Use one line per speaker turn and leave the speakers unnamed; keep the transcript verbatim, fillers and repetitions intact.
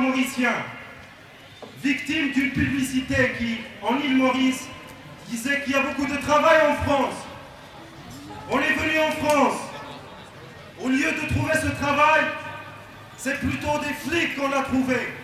mauricien, victime d'une publicité qui, en île Maurice, disait qu'il y a beaucoup de travail en France. On est venu en France. Au lieu de trouver ce travail, c'est plutôt des flics qu'on a trouvé.